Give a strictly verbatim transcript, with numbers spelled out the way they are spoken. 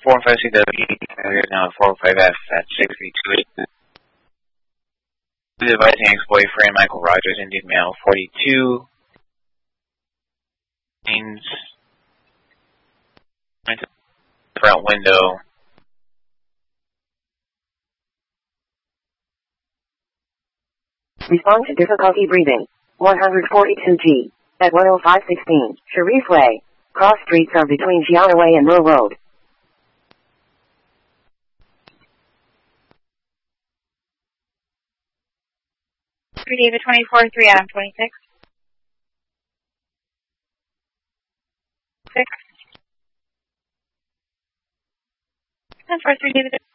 four five C W, now four five F at six three two eight. Advising ex-boyfriend Michael Rogers, Indian male, forty-two. Means front window. Respond to difficulty breathing. one forty-two G. At one oh five sixteen, Sharif Way. Cross streets are between Gianna Way and Mill Road. three David twenty-four, three Adam twenty-six. six. ten four, three David.